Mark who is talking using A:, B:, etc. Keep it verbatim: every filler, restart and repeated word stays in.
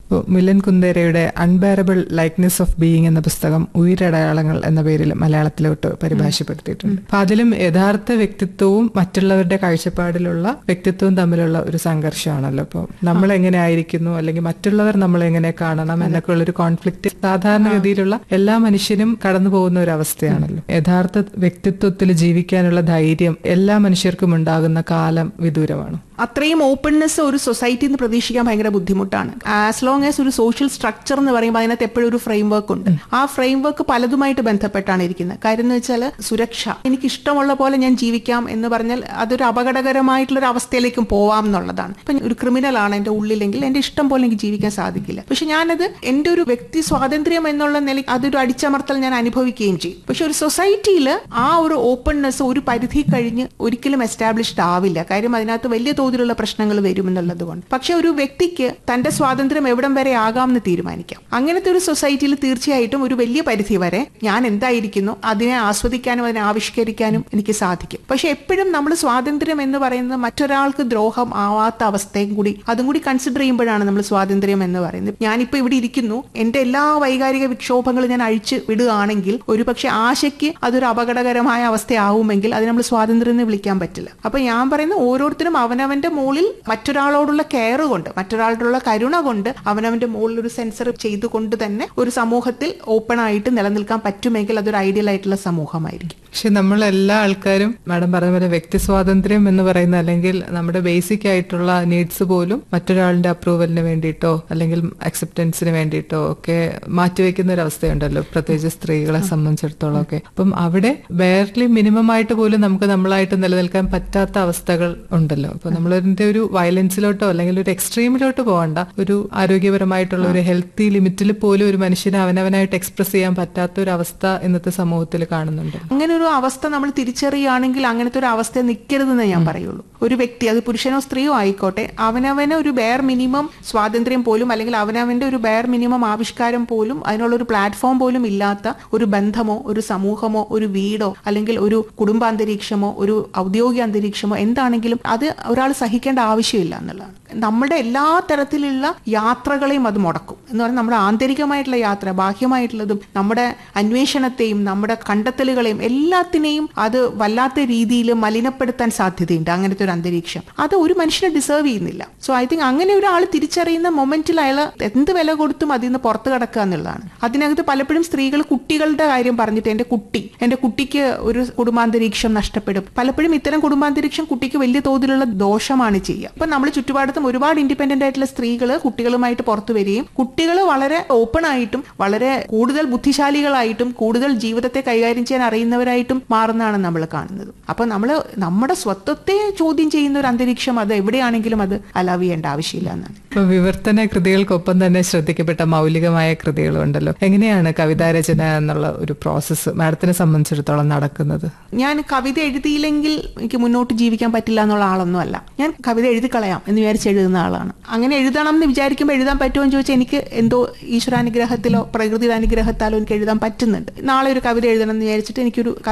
A: Milan കുന്ദേരയുടെ unbearable likeness of being എന്ന പുസ്തകം ഉയരടയാളങ്ങൾ എന്ന പേരിൽ മലയാളത്തിലോട്ട് പരിഭാഷപ്പെടുത്തിയിട്ടുണ്ട്. അപ്പൊ അതിലും യഥാർത്ഥ വ്യക്തിത്വവും മറ്റുള്ളവരുടെ കാഴ്ചപ്പാടിലുള്ള വ്യക്തിത്വവും തമ്മിലുള്ള ഒരു സംഘർഷമാണല്ലോ. ഇപ്പോൾ നമ്മൾ എങ്ങനെ ആയിരിക്കുന്നു അല്ലെങ്കിൽ മറ്റുള്ളവർ നമ്മളെ എങ്ങനെ കാണണം എന്നൊക്കെ ഉള്ളൊരു കോൺഫ്ലിക്റ്റ് സാധാരണഗതിയിലുള്ള എല്ലാ മനുഷ്യരും കടന്നു പോകുന്ന ഒരു അവസ്ഥയാണല്ലോ. യഥാർത്ഥ വ്യക്തിത്വത്തിൽ ജീവിക്കാനുള്ള ധൈര്യം എല്ലാ മനുഷ്യർക്കും ഉണ്ടാകുന്ന കാലം വിദൂരമാണ്.
B: അത്രയും ഓപ്പൺനെസ് ഒരു സൊസൈറ്റിയിൽ നിന്ന് പ്രതീക്ഷിക്കാൻ ഭയങ്കര ബുദ്ധിമുട്ടാണ്. ആസ് ലോങ് ആസ് ഒരു സോഷ്യൽ സ്ട്രക്ചർ എന്ന് പറയുമ്പോൾ അതിനകത്ത് എപ്പോഴും ഒരു ഫ്രെയിം വർക്ക് ഉണ്ട്. ആ ഫ്രെയിം വർക്ക് പലതുമായിട്ട് ബന്ധപ്പെട്ടാണ് ഇരിക്കുന്നത്. കാര്യം എന്ന് വെച്ചാൽ സുരക്ഷ, എനിക്ക് ഇഷ്ടമുള്ള പോലെ ഞാൻ ജീവിക്കാം എന്ന് പറഞ്ഞാൽ അതൊരു അപകടകരമായിട്ടുള്ള ഒരു അവസ്ഥയിലേക്കും പോവാം എന്നുള്ളതാണ്. ഇപ്പം ഒരു ക്രിമിനൽ ആണ് എന്റെ ഉള്ളിലെങ്കിൽ എന്റെ ഇഷ്ടം പോലെ എനിക്ക് ജീവിക്കാൻ സാധിക്കില്ല. പക്ഷെ ഞാനത് എന്റെ ഒരു വ്യക്തി സ്വാതന്ത്ര്യം എന്നുള്ള നിലയ്ക്ക് അതൊരു അടിച്ചമർത്തൽ ഞാൻ അനുഭവിക്കുകയും ചെയ്യും. പക്ഷെ ഒരു സൊസൈറ്റിയിൽ ആ ഒരു ഓപ്പൺനെസ് ഒരു പരിധി കഴിഞ്ഞ് ഒരിക്കലും എസ്റ്റാബ്ലിഷ്ഡ് ആവില്ല. കാര്യം അതിനകത്ത് വലിയ തോതിലുള്ള പ്രശ്നങ്ങൾ വരുമെന്നുള്ളത് കൊണ്ട്. പക്ഷെ ഒരു വ്യക്തിക്ക് തന്റെ സ്വാതന്ത്ര്യം എവിടം വരെ ആകാമെന്ന് തീരുമാനിക്കാം. അങ്ങനത്തെ ഒരു സൊസൈറ്റിയിൽ തീർച്ചയായിട്ടും ഒരു വലിയ പരിധി വരെ ഞാൻ എന്തായിരിക്കുന്നു അതിനെ ആസ്വദിക്കാനും അതിനെ ആവിഷ്കരിക്കാനും എനിക്ക് സാധിക്കും. പക്ഷെ എപ്പോഴും നമ്മൾ സ്വാതന്ത്ര്യം എന്ന് പറയുന്നത് മറ്റൊരാൾക്ക് ദ്രോഹം ആവാത്ത അവസ്ഥയും കൂടി അതും കൂടി കൺസിഡർ ചെയ്യുമ്പോഴാണ് നമ്മൾ സ്വാതന്ത്ര്യം എന്ന് പറയുന്നത്. ഞാനിപ്പോ ഇവിടെ ഇരിക്കുന്നു, എന്റെ എല്ലാ വൈകാരിക വിക്ഷോഭങ്ങളും ഞാൻ അഴിച്ചു വിടുകയാണെങ്കിൽ ഒരു പക്ഷെ ആശയ്ക്ക് അതൊരു അപകടകരമായ അവസ്ഥയാവുമെങ്കിൽ അത് നമ്മൾ സ്വാതന്ത്ര്യം എന്ന് വിളിക്കാൻ പറ്റില്ല. അപ്പൊ ഞാൻ പറയുന്നത് ഓരോരുത്തരും അവനവന്റെ മുകളിൽ മറ്റൊരാളോടുള്ള കെയർ കൊണ്ട്, മറ്റൊരാളോടുള്ള കരുണ കൊണ്ട് അവനവന്റെ മുകളിൽ ഒരു സെൻസർ ചെയ്തുകൊണ്ട് തന്നെ ഒരു സമൂഹത്തിൽ ഓപ്പൺ ആയിട്ട് നിലനിൽക്കാൻ പറ്റുമെങ്കിൽ അതൊരു ഐഡിയൽ ആയിട്ടുള്ള സമൂഹമായിരിക്കും.
A: പക്ഷെ നമ്മൾ എല്ലാ ആൾക്കാരും മാഡം പറഞ്ഞ പോലെ വ്യക്തി സ്വാതന്ത്ര്യം എന്ന് പറയുന്ന അല്ലെങ്കിൽ നമ്മുടെ ബേസിക് ആയിട്ടുള്ള നീഡ്സ് പോലും മറ്റൊരാളുടെ അപ്രൂവലിന് വേണ്ടിയിട്ടോ അല്ലെങ്കിൽ അക്സെപ്റ്റൻസിന് വേണ്ടിയിട്ടോ ഒക്കെ മാറ്റിവെക്കുന്ന ഒരു അവസ്ഥയുണ്ടല്ലോ, പ്രത്യേകിച്ച് സ്ത്രീകളെ സംബന്ധിച്ചിടത്തോളം ഒക്കെ. അപ്പം അവിടെ ബെയർലി മിനിമം ആയിട്ട് പോലും നമുക്ക് നമ്മളായിട്ട് നിലനിൽക്കാൻ പറ്റാത്ത അവസ്ഥകൾ ഉണ്ടല്ലോ. അപ്പൊ നമ്മളതിന്റെ ഒരു വയലൻസിലോട്ടോ അല്ലെങ്കിൽ ഒരു എക്സ്ട്രീമിലോട്ട് പോകണ്ട, ഒരു ആരോഗ്യപരമായിട്ടുള്ള ഒരു ഹെൽത്തി ലിമിറ്റിൽ പോലും ഒരു മനുഷ്യനെ അവനവനായിട്ട് എക്സ്പ്രസ് ചെയ്യാൻ പറ്റാത്ത ഒരു അവസ്ഥ ഇന്നത്തെ സമൂഹത്തിൽ കാണുന്നുണ്ട്.
B: അങ്ങനെ ഒരു അവസ്ഥ നമ്മൾ തിരിച്ചറിയുകയാണെങ്കിൽ അങ്ങനത്തെ ഒരു അവസ്ഥ നിൽക്കരുതെന്ന് ഞാൻ പറയുള്ളൂ. ഒരു വ്യക്തി, അത് പുരുഷനോ സ്ത്രീയോ ആയിക്കോട്ടെ, അവനവന് ഒരു ബെയർ മിനിമം സ്വാതന്ത്ര്യം പോലും അല്ലെങ്കിൽ അവനവന്റെ ഒരു ബെയർ മിനിമം ആവിഷ്കാരം പോലും അതിനുള്ള ഒരു പ്ലാറ്റ്ഫോം പോലും ഇല്ലാത്ത ഒരു ബന്ധമോ ഒരു സമൂഹമോ ഒരു വീടോ അല്ലെങ്കിൽ ഒരു കുടുംബാന്തരീക്ഷമോ ഒരു ഔദ്യോഗിക അന്തരീക്ഷമോ എന്താണെങ്കിലും അത് ഒരാൾ സഹിക്കേണ്ട ആവശ്യമില്ല എന്നുള്ളതാണ്. നമ്മുടെ എല്ലാ തരത്തിലുള്ള യാത്രകളെയും അത് മുടക്കും എന്ന് പറഞ്ഞാൽ നമ്മുടെ ആന്തരികമായിട്ടുള്ള യാത്ര, ബാഹ്യമായിട്ടുള്ളതും നമ്മുടെ അന്വേഷണത്തെയും നമ്മുടെ കണ്ടെത്തലുകളെയും എല്ലാത്തിനെയും അത് വല്ലാത്ത രീതിയിൽ മലിനപ്പെടുത്താൻ സാധ്യതയുണ്ട്. അങ്ങനത്തെ ഒരു അന്തരീക്ഷം അത് ഒരു മനുഷ്യനെ ഡിസേർവ് ചെയ്യുന്നില്ല. സോ ഐ തിങ്ക് അങ്ങനെ ഒരാൾ തിരിച്ചറിയുന്ന മൊമെന്റിൽ അയാൾ എന്ത് വില കൊടുത്തും അതിൽ നിന്ന് പുറത്ത് കിടക്കുക എന്നുള്ളതാണ്. അതിനകത്ത് പലപ്പോഴും സ്ത്രീകൾ കുട്ടികളുടെ കാര്യം പറഞ്ഞിട്ട് എന്റെ കുട്ടി എന്റെ കുട്ടിക്ക് ഒരു കുടുംബാന്തരീക്ഷം നഷ്ടപ്പെടും. പലപ്പോഴും ഇത്തരം കുടുംബാന്തരീക്ഷം കുട്ടിക്ക് വലിയ തോതിലുള്ള ദോഷമാണ് ചെയ്യുക. അപ്പൊ നമ്മൾ ചുറ്റുപാടത്തും ഒരുപാട് ഇൻഡിപെൻഡന്റ് ആയിട്ടുള്ള സ്ത്രീകൾ കുട്ടികളുമായിട്ട് പുറത്തു വരികയും കുട്ടികൾ വളരെ ഓപ്പൺ ആയിട്ടും വളരെ കൂടുതൽ ബുദ്ധിശാലികളായിട്ടും കൂടുതൽ ജീവിതത്തെ കൈകാര്യം ചെയ്യാൻ അറിയുന്നവരായിട്ടും മാറുന്നതാണ് നമ്മൾ കാണുന്നത്. അപ്പൊ നമ്മൾ നമ്മുടെ സ്വത്വത്തെ ചോദ്യം ചെയ്യുന്ന ഒരു അന്തരീക്ഷം അത് എവിടെയാണെങ്കിലും അത് അലവ് ചെയ്യേണ്ട ആവശ്യമില്ല എന്നാണ്.
A: ഇപ്പൊ വിവർത്തന കൃതികൾക്കൊപ്പം തന്നെ ശ്രദ്ധിക്കപ്പെട്ട മൗലികമായ കൃതികളും ഉണ്ടല്ലോ. എങ്ങനെയാണ് കവിതാരചന എന്നുള്ള ഒരു പ്രോസസ്സ് മാഡത്തിനെ സംബന്ധിച്ചിടത്തോളം നടക്കുന്നത്?
B: ഞാൻ കവിത എഴുതിയില്ലെങ്കിൽ എനിക്ക് മുന്നോട്ട് ജീവിക്കാൻ പറ്റില്ല എന്നുള്ള ആളൊന്നും അല്ല. ഞാൻ കവിത എഴുതി കളയാം എന്ന് വിചാരിച്ച് എഴുതുന്ന ആളാണ്. അങ്ങനെ എഴുതണം എന്ന് വിചാരിക്കുമ്പോൾ എഴുതാൻ പറ്റുമോ എന്ന് ചോദിച്ചാൽ എനിക്ക് എന്തോ ഈശ്വരാനുഗ്രഹത്തിലോ പ്രകൃതിയുടെ അനുഗ്രഹത്താലോ എനിക്ക് എഴുതാൻ പറ്റുന്നുണ്ട്. നാളെ ഒരു കവിത എഴുതണം എന്ന് വിചാരിച്ചിട്ട് എനിക്കൊരു